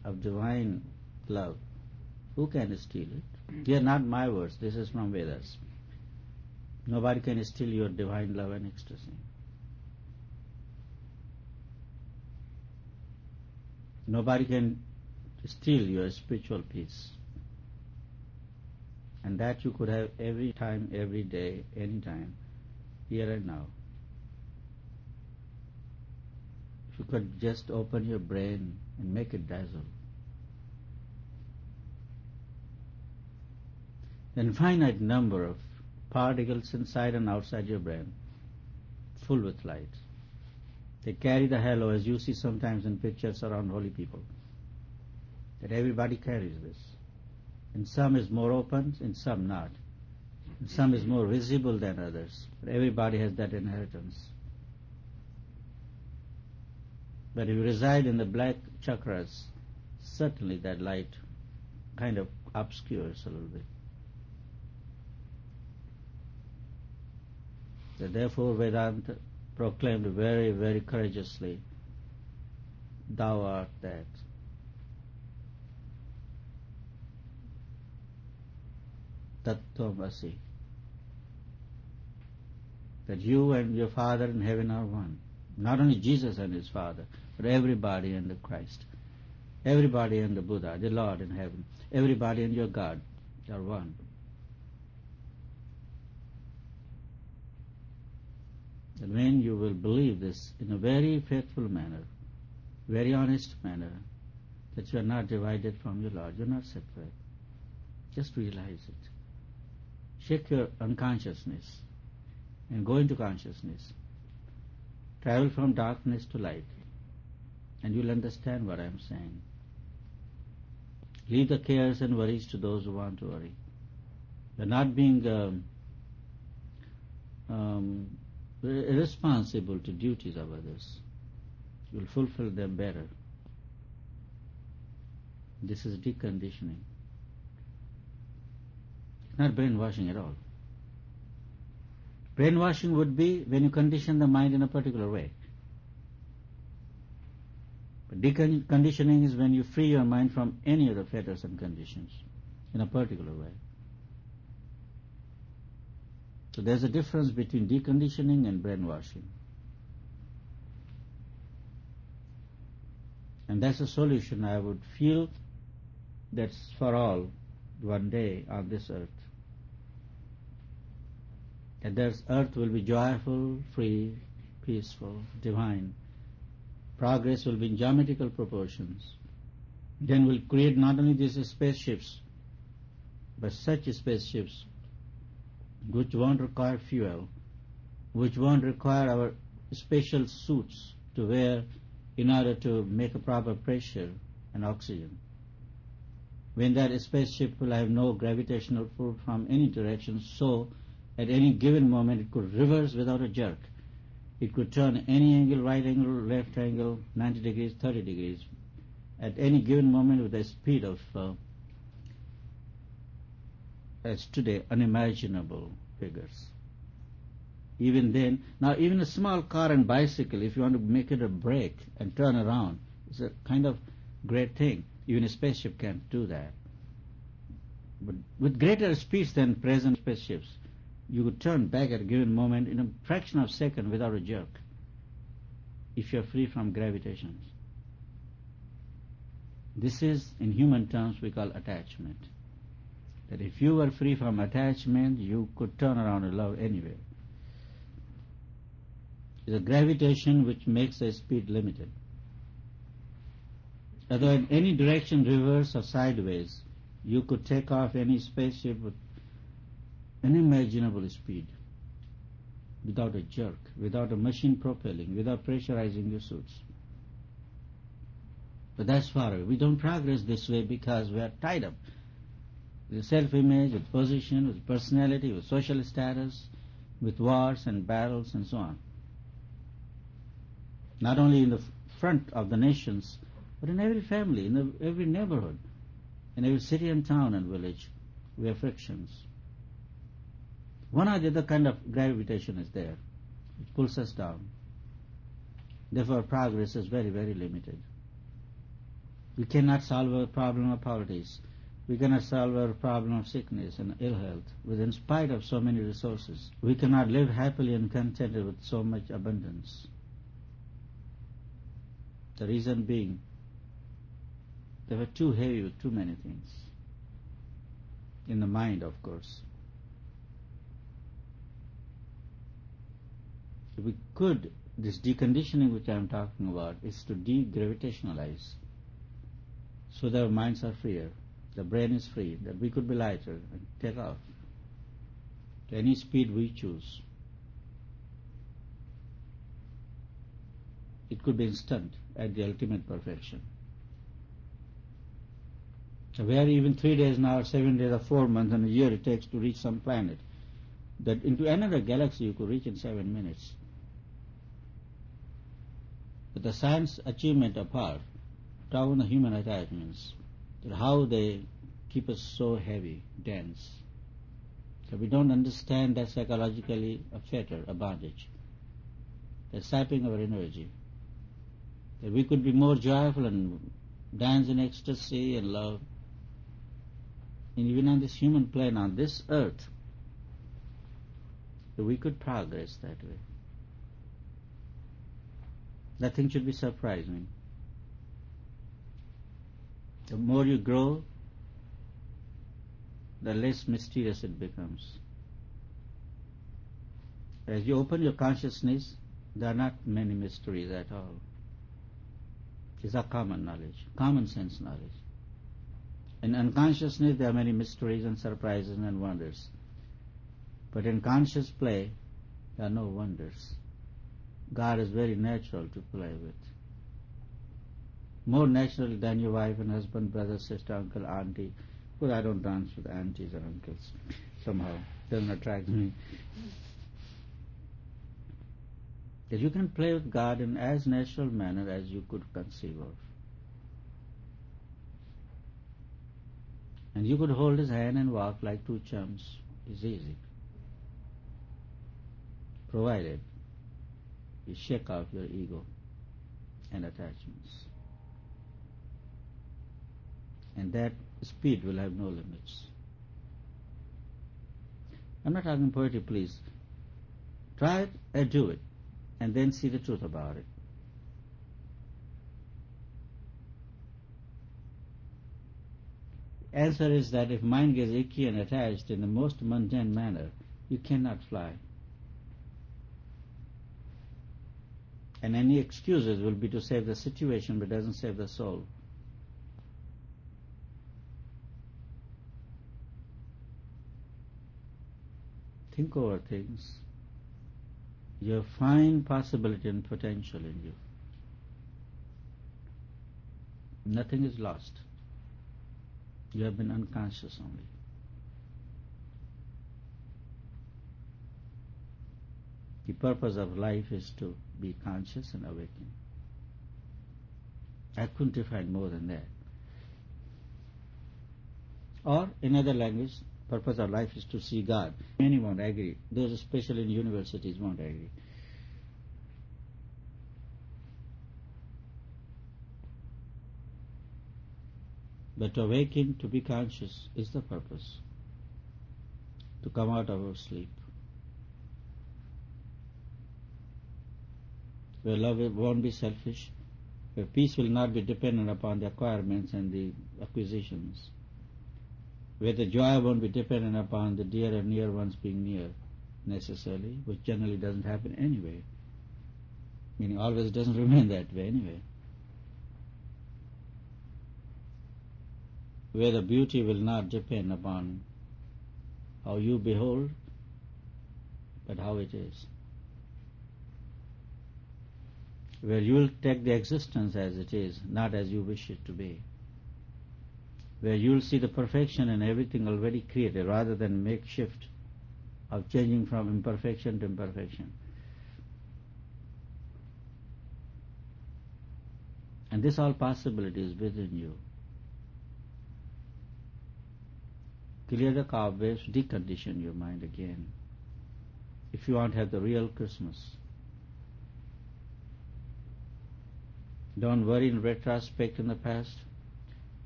of divine love, who can steal it? They are not my words, this is from Vedas. Nobody can steal your divine love and ecstasy. Nobody can steal your spiritual peace. And that you could have every time, every day, any time, here and now. If you could just open your brain and make it dazzle. The infinite number of particles inside and outside your brain, full with light. They carry the halo, as you see sometimes in pictures around holy people, that everybody carries this. In some is more open, in some not. In some is more visible than others, but everybody has that inheritance. But if you reside in the black chakras, certainly that light kind of obscures a little bit. So therefore Vedanta proclaimed very, very courageously, thou art that. Tattvam asi. That you and your Father in heaven are one. Not only Jesus and his Father, but everybody and the Christ. Everybody and the Buddha, the Lord in heaven. Everybody and your God are one. And when you will believe this in a very faithful manner, very honest manner, that you are not divided from your Lord, you are not separate, just realize it. Shake your unconsciousness and go into consciousness. Travel from darkness to light, and you'll understand what I am saying. Leave the cares and worries to those who want to worry. You're not being irresponsible to duties of others. You'll fulfill them better. This is deconditioning. It's not brainwashing at all. Brainwashing would be when you condition the mind in a particular way. But deconditioning is when you free your mind from any of the fetters and conditions in a particular way. So there's a difference between deconditioning and brainwashing. And that's a solution I would feel that's for all one day on this earth. And this earth will be joyful, free, peaceful, divine. Progress will be in geometrical proportions. Then we'll create not only these spaceships, but such spaceships which won't require fuel, which won't require our special suits to wear in order to make a proper pressure and oxygen. When that spaceship will have no gravitational pull from any direction, so at any given moment it could reverse without a jerk. It could turn any angle, right angle, left angle, 90 degrees, 30 degrees, at any given moment with a speed of, as today, unimaginable figures. Even then, now even a small car and bicycle, if you want to make it a brake and turn around, it's a kind of great thing. Even a spaceship can't do that. But with greater speeds than present spaceships, you could turn back at a given moment in a fraction of a second without a jerk, if you're free from gravitation. This is, in human terms, we call attachment. That if you were free from attachment, you could turn around and love anywhere. It's a gravitation which makes the speed limited. Although in any direction, reverse or sideways, you could take off any spaceship with unimaginable speed, without a jerk, without a machine propelling, without pressurizing your suits. But that's far away. We don't progress this way because we are tied up with self-image, with position, with personality, with social status, with wars and battles and so on. Not only in the front of the nations, but in every family, in every neighborhood, in every city and town and village, we have frictions. One or the other kind of gravitation is there. It pulls us down. Therefore progress is very, very limited. We cannot solve our problem of poverty. We cannot solve our problem of sickness and ill health in spite of so many resources. We cannot live happily and contented with so much abundance. The reason being, they were too heavy with too many things. In the mind, of course. If we could, this deconditioning which I am talking about is to de-gravitationalize, so that our minds are freer, the brain is free, that we could be lighter and take off to any speed we choose. It could be instant at the ultimate perfection. So where even 3 days now, or 7 days, or 4 months, and a year it takes to reach some planet, that into another galaxy you could reach in 7 minutes. But the science achievement apart, talk on the human attachments, that how they keep us so heavy, dense. So we don't understand that psychologically a fetter, a bondage. They're sapping our energy. That we could be more joyful and dance in ecstasy and love. And even on this human plane, on this earth, we could progress that way. Nothing should be surprising. The more you grow, the less mysterious it becomes. As you open your consciousness, there are not many mysteries at all. These are common knowledge, common sense knowledge. In unconsciousness there are many mysteries and surprises and wonders. But in conscious play there are no wonders. God is very natural to play with. More natural than your wife and husband, brother, sister, uncle, auntie. Well, I don't dance with aunties or uncles. Somehow doesn't attract me. That you can play with God in as natural manner as you could conceive of. And you could hold his hand and walk like two chums. It's easy. Provided you shake off your ego and attachments. And that speed will have no limits. I'm not talking poetry, please. Try it and do it, and then see the truth about it. Answer is that if mind gets icky and attached in the most mundane manner, you cannot fly. And any excuses will be to save the situation, but doesn't save the soul. Think over things. You have fine possibility and potential in you. Nothing is lost. You have been unconscious only. The purpose of life is to be conscious and awaken. I couldn't define more than that. Or, in other language, purpose of life is to see God. Many won't agree. Those especially in universities won't agree. But to awaken, to be conscious, is the purpose. To come out of our sleep. Where love won't be selfish, where peace will not be dependent upon the acquirements and the acquisitions, where the joy won't be dependent upon the dear and near ones being near necessarily, which generally doesn't happen anyway, meaning always doesn't remain that way anyway, where the beauty will not depend upon how you behold, but how it is, where you will take the existence as it is, not as you wish it to be, where you will see the perfection in everything already created rather than makeshift of changing from imperfection to imperfection. And this all possibility is within you. Clear the cobwebs, decondition your mind again, if you want to have the real Christmas. Don't worry in retrospect in the past.